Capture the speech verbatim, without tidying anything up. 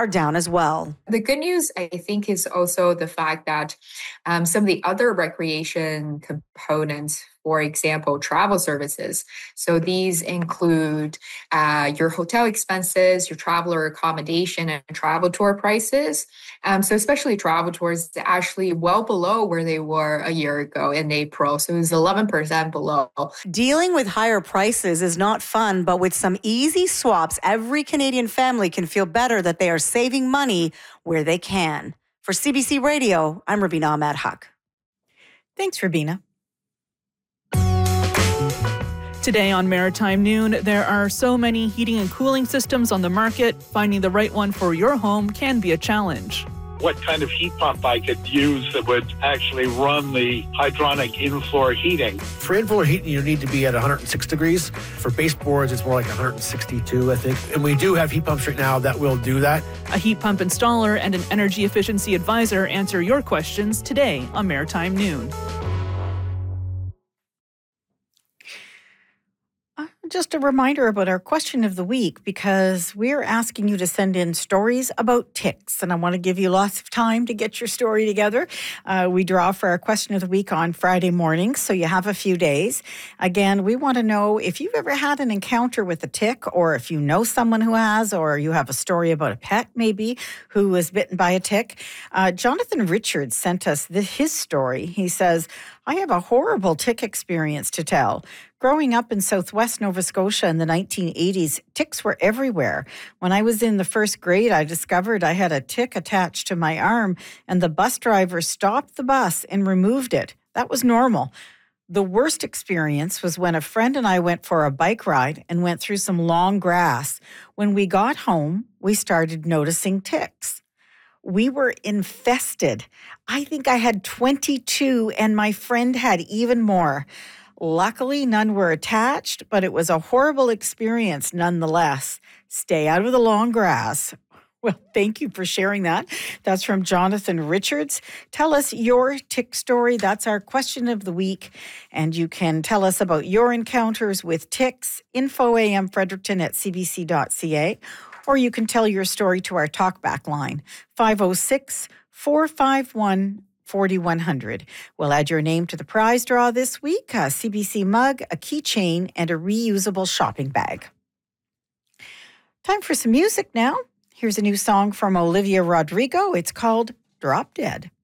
are down as well. The good news, I think, is also the fact that um, some of the other recreation components, for example, travel services. So these include uh, your hotel expenses, your traveler accommodation, and travel tour prices. Um, so especially travel tours, actually well below where they were a year ago in April. So it was eleven percent below. Dealing with higher prices is not fun, but with some easy swaps, every Canadian family can feel better that they are saving money where they can. For C B C Radio, I'm Rubina Ahmed-Haq. Thanks, Rubina. Today on Maritime Noon, there are so many heating and cooling systems on the market. Finding the right one for your home can be a challenge. What kind of heat pump I could use that would actually run the hydronic in-floor heating. For in-floor heating, you need to be at one hundred six degrees. For baseboards, it's more like one hundred sixty-two, I think. And we do have heat pumps right now that will do that. A heat pump installer and an energy efficiency advisor answer your questions today on Maritime Noon. Just a reminder about our question of the week, because we're asking you to send in stories about ticks, and I want to give you lots of time to get your story together. Uh, we draw for our question of the week on Friday morning, so you have a few days. Again, we want to know if you've ever had an encounter with a tick, or if you know someone who has, or you have a story about a pet maybe who was bitten by a tick. Uh, Jonathan Richards sent us the, his story. He says, I have a horrible tick experience to tell. Growing up in southwest Nova Scotia in the nineteen eighties, ticks were everywhere. When I was in the first grade, I discovered I had a tick attached to my arm, and the bus driver stopped the bus and removed it. That was normal. The worst experience was when a friend and I went for a bike ride and went through some long grass. When we got home, we started noticing ticks. We were infested. I think I had twenty-two, and my friend had even more. Luckily, none were attached, but it was a horrible experience nonetheless. Stay out of the long grass. Well, thank you for sharing that. That's from Jonathan Richards. Tell us your tick story. That's our question of the week. And you can tell us about your encounters with ticks. Info A M Fredericton at c b c dot c a. Or you can tell your story to our talkback line, five oh six, four five one, four one zero zero. We'll add your name to the prize draw this week, a C B C mug, a keychain, and a reusable shopping bag. Time for some music now. Here's a new song from Olivia Rodrigo. It's called Drop Dead.